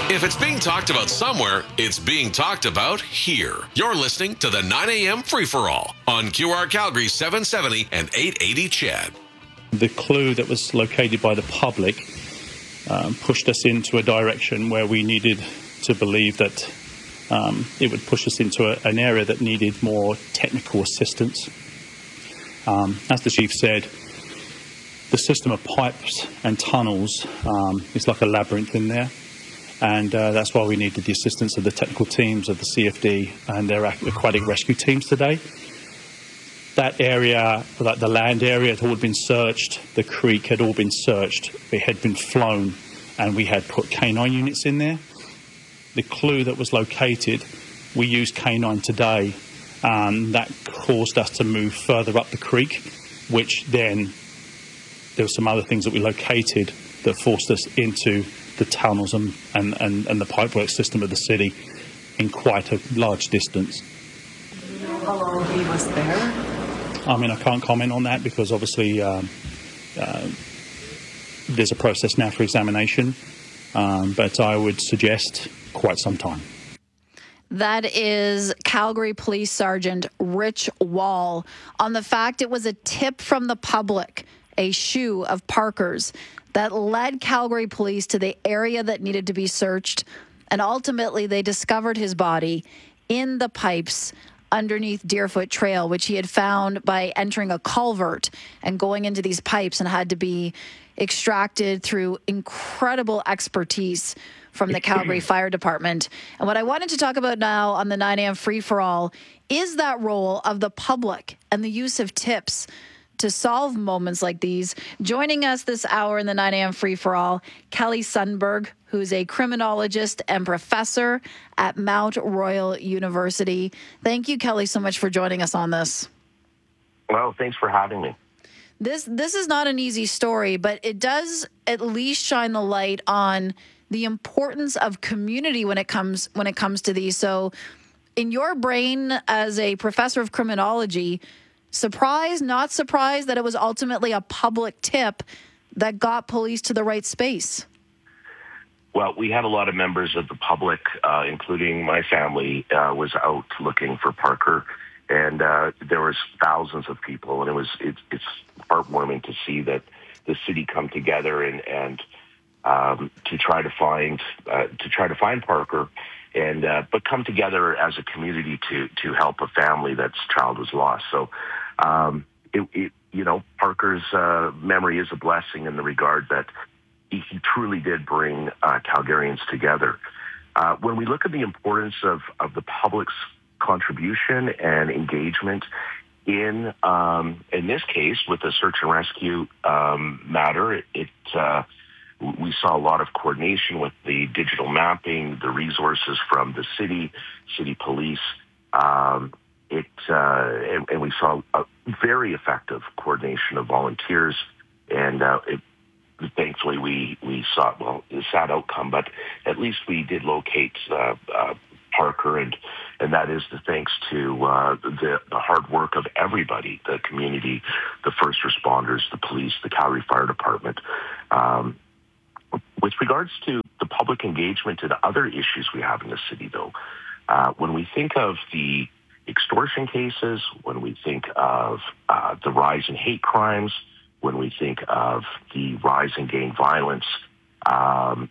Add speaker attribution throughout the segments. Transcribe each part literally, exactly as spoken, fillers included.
Speaker 1: If it's being talked about somewhere, it's being talked about here. You're listening to the nine a.m. Free-for-All on Q R Calgary seven seventy and eight eighty C H E D.
Speaker 2: The clue that was located by the public um, pushed us into a direction where we needed to believe that um, it would push us into a, an area that needed more technical assistance. Um, as the chief said, the system of pipes and tunnels um, is like a labyrinth in there. And uh, that's why we needed the assistance of the technical teams of the C F D and their aquatic rescue teams today. That area, like the land area, had all been searched. The creek had all been searched. It had been flown, and we had put K nine units in there. The clue that was located, we used K nine today. Um, that caused us to move further up the creek, which then there were some other things that we located that forced us into the tunnels and, and, and, and the pipework system of the city in quite a large distance.
Speaker 3: Do you know how long he was there?
Speaker 2: I mean, I can't comment on that because obviously um, uh, there's a process now for examination, um, but I would suggest quite some time.
Speaker 4: That is Calgary Police Sergeant Rich Wall on the fact it was a tip from the public, a shoe of Parker's, that led Calgary Police to the area that needed to be searched. And ultimately, they discovered his body in the pipes underneath Deerfoot Trail, which he had found by entering a culvert and going into these pipes, and had to be extracted through incredible expertise from the Calgary Fire Department. And what I wanted to talk about now on the nine a.m. Free-for-All is that role of the public and the use of tips to solve moments like these. Joining us this hour in the nine a.m. Free-for-All, Kelly Sundberg, who's a criminologist and professor at Mount Royal University. Thank you, Kelly, so much for joining us on this.
Speaker 5: Well, thanks for having me.
Speaker 4: This this is not an easy story, but it does at least shine the light on the importance of community when it comes when it comes to these. So in your brain as a professor of criminology, surprised, not surprised that it was ultimately a public tip that got police to the right space?
Speaker 5: Well, we had a lot of members of the public, uh, including my family, uh, was out looking for Parker, and uh, there was thousands of people, and it was it, it's heartwarming to see that the city come together and and um, to try to find uh, to try to find Parker, and uh, but come together as a community to to help a family that's child was lost. So, um, it, it you know Parker's uh, memory is a blessing in the regard that he, he truly did bring uh, Calgarians together. Uh, when we look at the importance of of the public's contribution and engagement in um, in this case with the search and rescue um, matter, it. it uh, We saw a lot of coordination with the digital mapping, the resources from the city, city police. Um, it uh, and, and we saw a very effective coordination of volunteers, and uh, it, thankfully we we saw well a sad outcome, but at least we did locate uh, uh, Parker, and and that is the thanks to uh, the the hard work of everybody, the community, the first responders, the police, the Calgary Fire Department. Um, With regards to the public engagement and other issues we have in the city, though, uh, when we think of the extortion cases, when we think of uh, the rise in hate crimes, when we think of the rise in gang violence, um,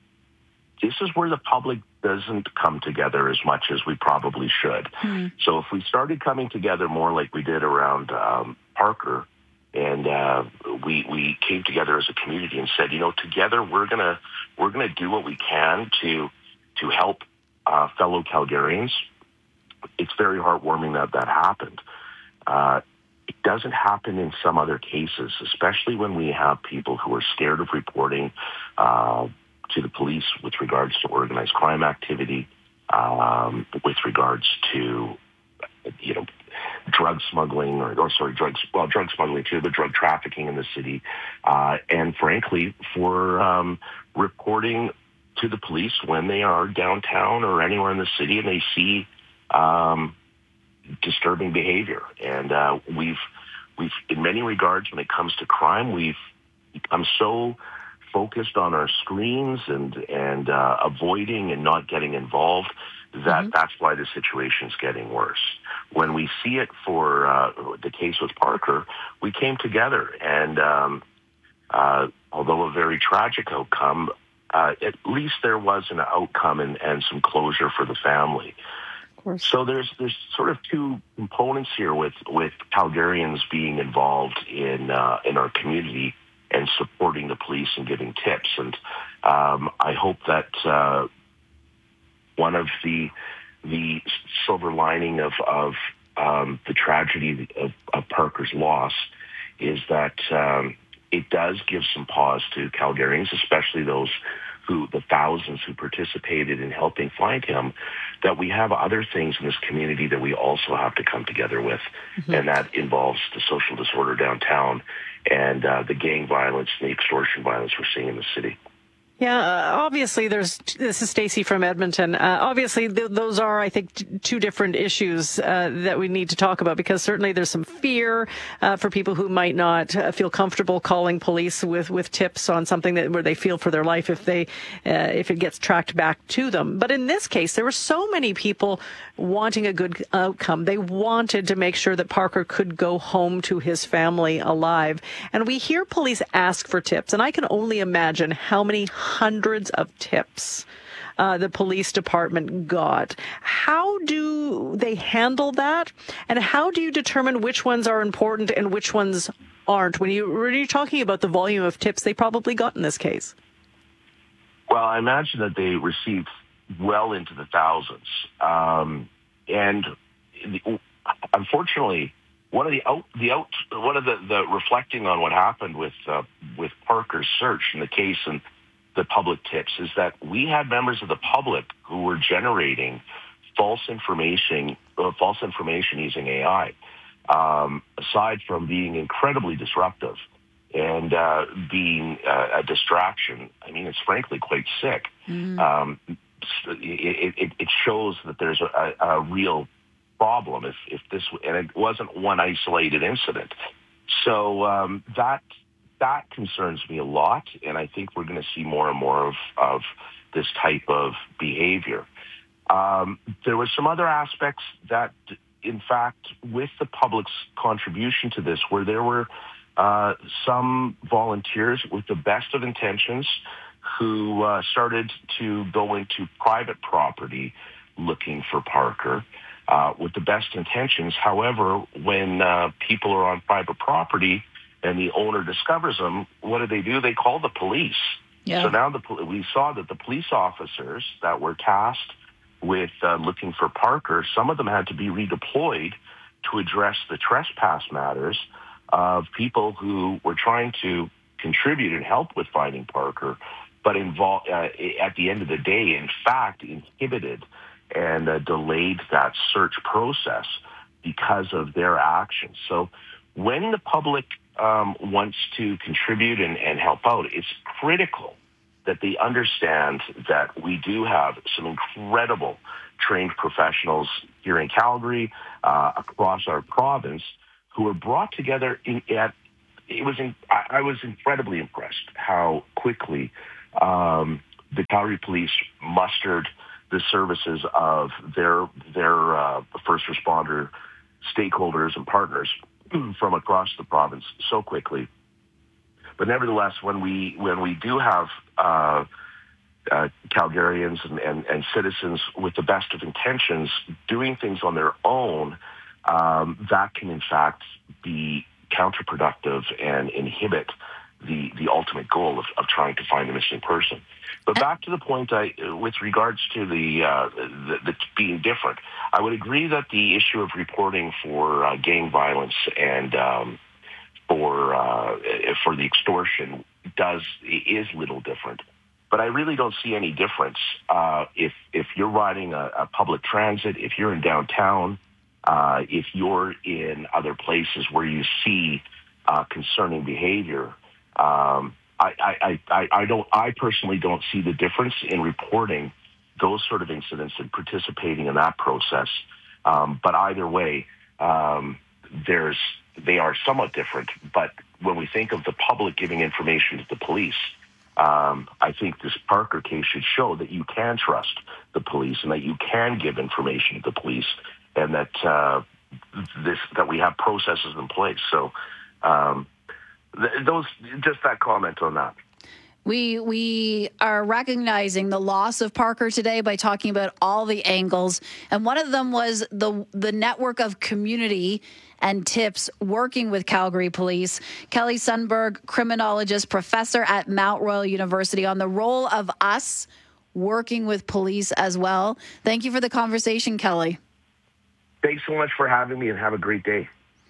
Speaker 5: this is where the public doesn't come together as much as we probably should. Mm-hmm. So if we started coming together more like we did around um, Parker, and uh, we we came together as a community and said, you know, together we're gonna we're gonna do what we can to to help uh, fellow Calgarians. It's very heartwarming that that happened. Uh, it doesn't happen in some other cases, especially when we have people who are scared of reporting uh, to the police with regards to organized crime activity, um, with regards to you know. drug smuggling, or, or sorry, drugs, well, drug smuggling too, but drug trafficking in the city. Uh, and frankly, for um, reporting to the police when they are downtown or anywhere in the city and they see um, disturbing behavior. And uh, we've, we've, in many regards, when it comes to crime, we've become so focused on our screens and and uh, avoiding and not getting involved, that mm-hmm. that's why the situation's getting worse. When we see it for uh, the case with Parker, we came together, and um, uh, although a very tragic outcome, uh, at least there was an outcome and, and some closure for the family. So there's there's sort of two components here with, with Calgarians being involved in uh, in our community and supporting the police and giving tips. And um, I hope that uh, one of the the silver lining of of um, the tragedy of, of Parker's loss is that um, it does give some pause to Calgarians, especially those who, the thousands who participated in helping find him, that we have other things in this community that we also have to come together with. Mm-hmm. And that involves the social disorder downtown and uh, the gang violence and the extortion violence we're seeing in the city.
Speaker 6: Yeah, uh, obviously there's, this is Stacey from Edmonton. Uh, obviously th- those are, I think, t- two different issues uh, that we need to talk about, because certainly there's some fear uh, for people who might not uh, feel comfortable calling police with, with tips on something that where they feel for their life if they uh, if it gets tracked back to them. But in this case, there were so many people wanting a good outcome. They wanted to make sure that Parker could go home to his family alive. And we hear police ask for tips, and I can only imagine how many hundreds of tips uh, the police department got. How do they handle that? And how do you determine which ones are important and which ones aren't? When, you, when you're talking about the volume of tips they probably got in this case.
Speaker 5: Well, I imagine that they received well into the thousands. Um, and unfortunately, one of the out, the out, one of the, the reflecting on what happened with uh, with Parker's search in the case and the public tips is that we had members of the public who were generating false information, uh, false information using A I. Um, aside from being incredibly disruptive and uh, being uh, a distraction, I mean, it's frankly quite sick. Mm-hmm. Um, it, it, it shows that there's a, a real problem if, if this, and it wasn't one isolated incident. So um, that that concerns me a lot, and I think we're going to see more and more of, of this type of behavior. Um, there were some other aspects that, in fact, with the public's contribution to this, where there were uh, some volunteers with the best of intentions who uh, started to go into private property looking for Parker uh, with the best intentions. However, when uh, people are on private property and the owner discovers them, what do they do? They call the police. Yeah. So now the, we saw that the police officers that were tasked with uh, looking for Parker, some of them had to be redeployed to address the trespass matters of people who were trying to contribute and help with finding Parker, but involved, uh, at the end of the day, in fact, inhibited and uh, delayed that search process because of their actions. So when the public um, wants to contribute and, and help out, it's critical that they understand that we do have some incredible trained professionals here in Calgary, uh, across our province, who are brought together in, at, it was in, I, I was incredibly impressed how quickly um, the Calgary Police mustered the services of their their uh, first responder stakeholders and partners from across the province so quickly. But nevertheless, when we when we do have uh, uh, Calgarians and, and, and citizens with the best of intentions doing things on their own, um, that can in fact be counterproductive and inhibit the the ultimate goal of, of trying to find a missing person. But back to the point, I, with regards to the, uh, the, the being different, I would agree that the issue of reporting for uh, gang violence and um, for uh, for the extortion does is little different. But I really don't see any difference uh, if if you're riding a, a public transit, if you're in downtown, uh, if you're in other places where you see uh, concerning behavior. Um, I, I, I, I don't. I personally don't see the difference in reporting those sort of incidents and participating in that process. Um, but either way, um, there's they are somewhat different. But when we think of the public giving information to the police, Um, I think this Parker case should show that you can trust the police and that you can give information to the police, and that uh, this that we have processes in place. So, um, th- those just that comment on that.
Speaker 4: We we are recognizing the loss of Parker today by talking about all the angles, and one of them was the the network of community and tips working with Calgary Police. Kelly Sundberg, criminologist, professor at Mount Royal University, on the role of us working with police as well. Thank you for the conversation, Kelly.
Speaker 5: Thanks so much for having me, and have a great day.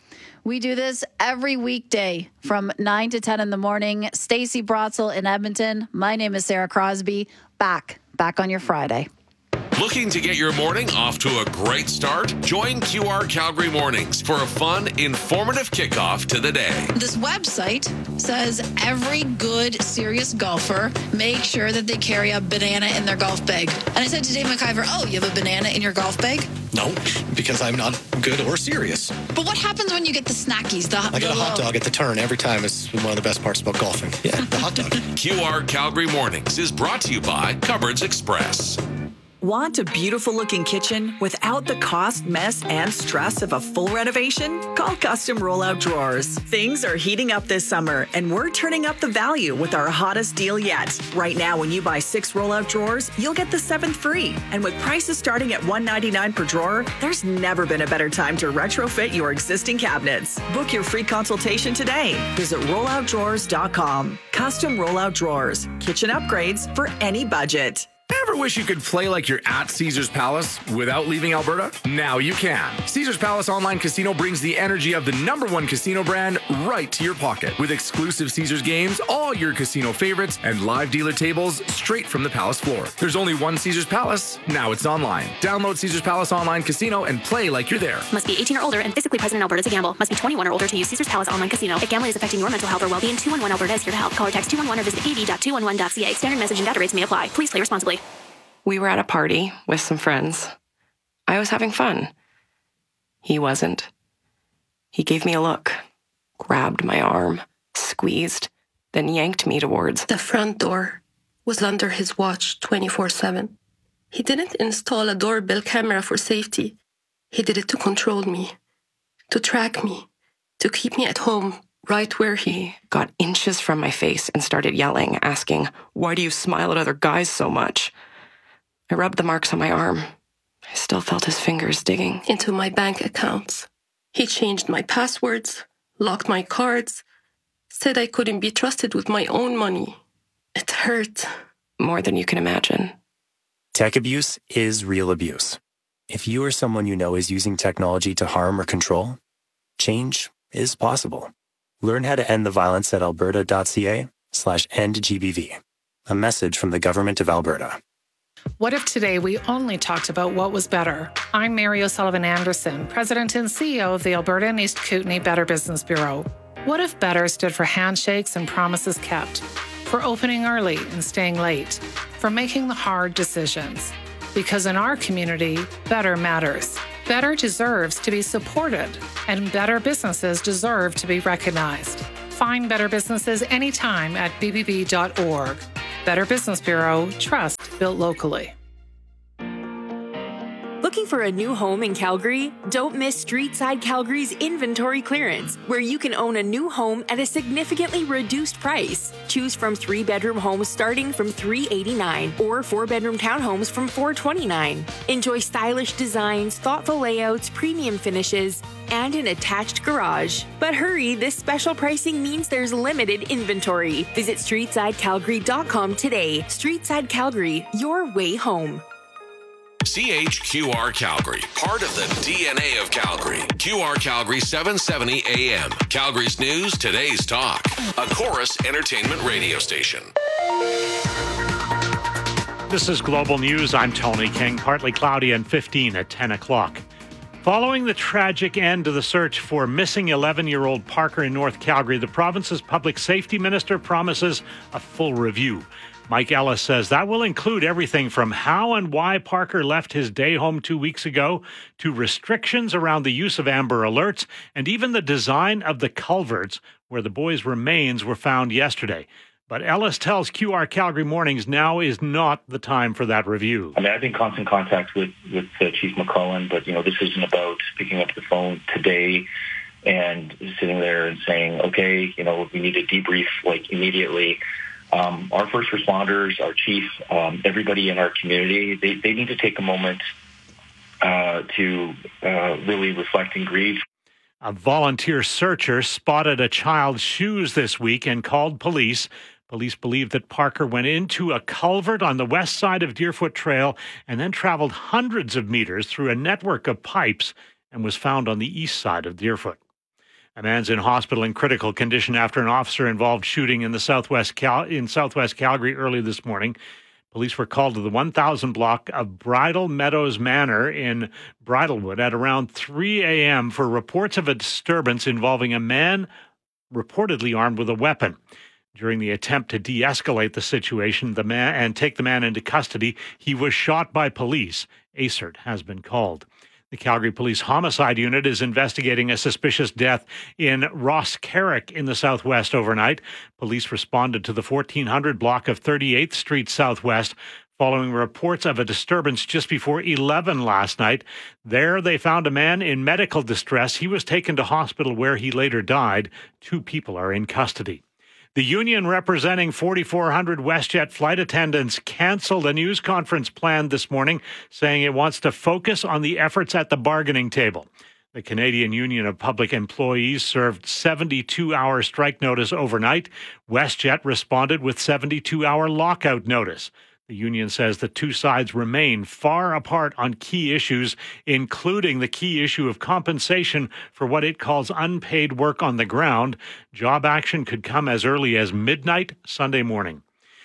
Speaker 4: We do this every weekday from nine to ten in the morning. Stacey Brotzel in Edmonton. My name is Sarah Crosby. Back, back on your Friday.
Speaker 1: Looking to get your morning off to a great start? Join Q R Calgary Mornings for a fun, informative kickoff to the day.
Speaker 4: This website says every good, serious golfer make sure that they carry a banana in their golf bag. And I said to Dave McIver, oh, you have a banana in your golf bag?
Speaker 7: No, because I'm not good or serious.
Speaker 4: But what happens when you get the snackies? The,
Speaker 7: I get
Speaker 4: the
Speaker 7: a hot
Speaker 4: low?
Speaker 7: dog at the turn every time. It's one of the best parts about golfing. Yeah, the hot dog.
Speaker 1: Q R Calgary Mornings is brought to you by Cupboards Express.
Speaker 8: Want a beautiful-looking kitchen without the cost, mess, and stress of a full renovation? Call Custom Rollout Drawers. Things are heating up this summer, and we're turning up the value with our hottest deal yet. Right now, when you buy six rollout drawers, you'll get the seventh free. And with prices starting at one hundred ninety-nine dollars per drawer, there's never been a better time to retrofit your existing cabinets. Book your free consultation today. Visit rollout drawers dot com. Custom Rollout Drawers. Kitchen upgrades for any budget.
Speaker 9: Ever wish you could play like you're at Caesars Palace without leaving Alberta? Now you can. Caesars Palace Online Casino brings the energy of the number one casino brand right to your pocket. With exclusive Caesars games, all your casino favorites, and live dealer tables straight from the Palace floor. There's only one Caesars Palace. Now it's online. Download Caesars Palace Online Casino and play like you're there.
Speaker 10: Must be eighteen or older and physically present in Alberta to gamble. Must be twenty-one or older to use Caesars Palace Online Casino. If gambling is affecting your mental health or well-being, two one one Alberta is here to help. Call or text two one one or visit a v dot two one one dot c a. Standard message and data rates may apply. Please play responsibly.
Speaker 11: We were at a party with some friends. I was having fun. He wasn't. He gave me a look, grabbed my arm, squeezed, then yanked me towards
Speaker 12: the front door. Was under his watch twenty-four seven. He didn't install a doorbell camera for safety. He did it to control me, to track me, to keep me at home, right where he
Speaker 11: got inches from my face and started yelling, asking, "Why do you smile at other guys so much?" I rubbed the marks on my arm. I still felt his fingers digging
Speaker 12: into my bank accounts. He changed my passwords, locked my cards, said I couldn't be trusted with my own money. It hurt.
Speaker 11: More than you can imagine.
Speaker 13: Tech abuse is real abuse. If you or someone you know is using technology to harm or control, change is possible. Learn how to end the violence at alberta.ca slash end GBV. A message from the Government of Alberta.
Speaker 14: What if today we only talked about what was better? I'm Mary O'Sullivan Anderson, President and C E O of the Alberta and East Kootenay Better Business Bureau. What if better stood for handshakes and promises kept, for opening early and staying late, for making the hard decisions? Because in our community, better matters. Better deserves to be supported, and better businesses deserve to be recognized. Find better businesses anytime at b b b dot org. Better Business Bureau, trust built locally.
Speaker 15: Looking for a new home in Calgary? Don't miss Streetside Calgary's inventory clearance, where you can own a new home at a significantly reduced price. Choose from three-bedroom homes starting from three hundred eighty-nine dollars or four-bedroom townhomes from four hundred twenty-nine dollars. Enjoy stylish designs, thoughtful layouts, premium finishes, and an attached garage. But hurry, this special pricing means there's limited inventory. Visit streetside calgary dot com today. Streetside Calgary, your way home.
Speaker 1: C H Q R Calgary, part of the D N A of Calgary. Q R Calgary seven seventy A M. Calgary's news, today's talk. A Chorus Entertainment radio station.
Speaker 16: This is Global News. I'm Tony King. Partly cloudy and fifteen at ten o'clock. Following the tragic end to the search for missing eleven-year-old Parker in North Calgary, the province's public safety minister promises a full review. Mike Ellis says that will include everything from how and why Parker left his day home two weeks ago to restrictions around the use of Amber Alerts and even the design of the culverts where the boy's remains were found yesterday. But Ellis tells Q R Calgary Mornings now is not the time for that review.
Speaker 17: I mean, I've been in constant contact with, with uh, Chief McClellan, but, you know, this isn't about picking up the phone today and sitting there and saying, okay, you know, we need to debrief, like, immediately. Um, our first responders, our chief, um, everybody in our community, they, they need to take a moment uh, to uh, really reflect and grieve.
Speaker 16: A volunteer searcher spotted a child's shoes this week and called police. Police believe that Parker went into a culvert on the west side of Deerfoot Trail and then traveled hundreds of meters through a network of pipes and was found on the east side of Deerfoot. A man's in hospital in critical condition after an officer-involved shooting in the southwest Cal- in southwest Calgary early this morning. Police were called to the one thousand block of Bridle Meadows Manor in Bridlewood at around three a.m. for reports of a disturbance involving a man reportedly armed with a weapon. During the attempt to de-escalate the situation the man and take the man into custody, he was shot by police. A C E R T has been called. The Calgary Police Homicide Unit is investigating a suspicious death in Ross Carrick in the southwest overnight. Police responded to the fourteen hundred block of thirty-eighth Street Southwest following reports of a disturbance just before eleven last night. There, they found a man in medical distress. He was taken to hospital where he later died. Two people are in custody. The union representing forty-four hundred WestJet flight attendants canceled a news conference planned this morning, saying it wants to focus on the efforts at the bargaining table. The Canadian Union of Public Employees served seventy-two hour strike notice overnight. WestJet responded with seventy-two hour lockout notice. The union says the two sides remain far apart on key issues, including the key issue of compensation for what it calls unpaid work on the ground. Job action could come as early as midnight Sunday morning.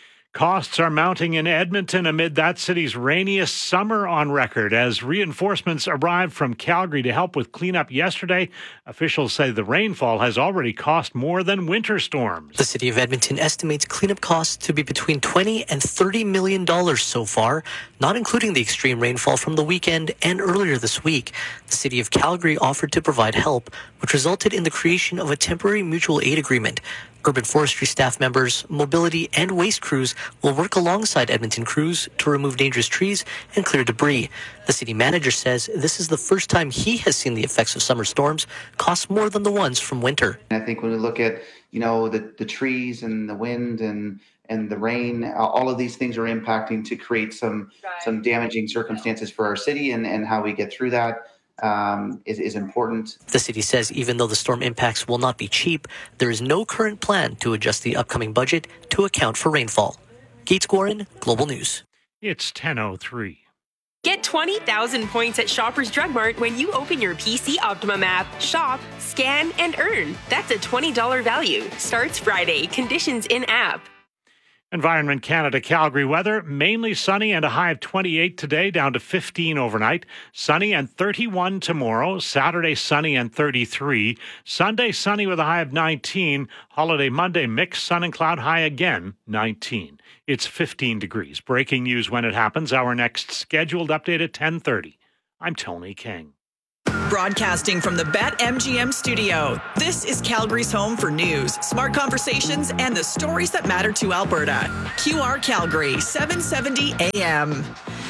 Speaker 16: Costs are mounting in Edmonton amid that city's rainiest summer on record. As reinforcements arrived from Calgary to help with cleanup yesterday, officials say the rainfall has already cost more than winter storms.
Speaker 18: The city of Edmonton estimates cleanup costs to be between twenty and thirty million dollars so far, not including the extreme rainfall from the weekend and earlier this week. The city of Calgary offered to provide help, which resulted in the creation of a temporary mutual aid agreement. Urban forestry staff members, mobility, and waste crews will work alongside Edmonton crews to remove dangerous trees and clear debris. The city manager says this is the first time he has seen the effects of summer storms cost more than the ones from winter.
Speaker 19: I think when we look at, you know, the, the trees and the wind and and the rain, all of these things are impacting to create some some damaging circumstances for our city, and, and how we get through that. Um, is, is important.
Speaker 18: The city says even though the storm impacts will not be cheap, there is no current plan to adjust the upcoming budget to account for rainfall. Gates Gorin, Global News.
Speaker 16: It's ten oh three.
Speaker 15: Get twenty thousand points at Shoppers Drug Mart when you open your P C Optimum app. Shop, scan, and earn. That's a twenty dollars value. Starts Friday. Conditions in app.
Speaker 16: Environment Canada Calgary weather, mainly sunny and a high of twenty-eight today, down to fifteen overnight. Sunny and thirty-one tomorrow. Saturday sunny and thirty-three. Sunday sunny with a high of nineteen. Holiday Monday mixed sun and cloud, high again nineteen. It's fifteen degrees. Breaking news when it happens. Our next scheduled update at ten thirty. I'm Tony King.
Speaker 8: Broadcasting from the BetMGM studio, this is Calgary's home for news, smart conversations, and the stories that matter to Alberta. Q R Calgary, seven seventy A M.